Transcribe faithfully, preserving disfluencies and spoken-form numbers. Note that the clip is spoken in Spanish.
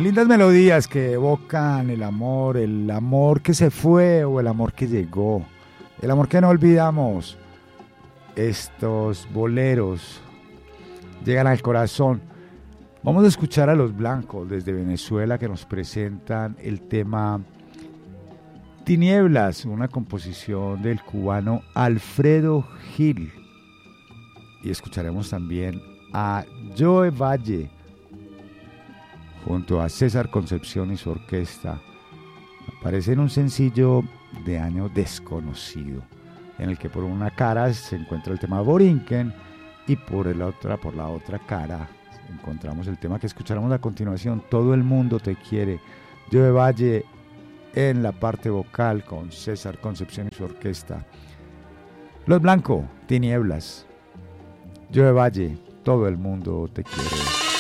Lindas melodías que evocan el amor, el amor que se fue o el amor que llegó, el amor que no olvidamos. Estos boleros llegan al corazón. Vamos a escuchar a Los Blancos desde Venezuela, que nos presentan el tema Tinieblas, una composición del cubano Alfredo Gil. Y escucharemos también a Joe Valle junto a César Concepción y su orquesta. Aparece en un sencillo de año desconocido, en el que por una cara se encuentra el tema Borinquen y por la otra, por la otra cara encontramos el tema que escucharemos a continuación, Todo el mundo te quiere. Joe Valle en la parte vocal con César Concepción y su orquesta. Los Blancos, Tinieblas. Joe Valle, Todo el mundo te quiere.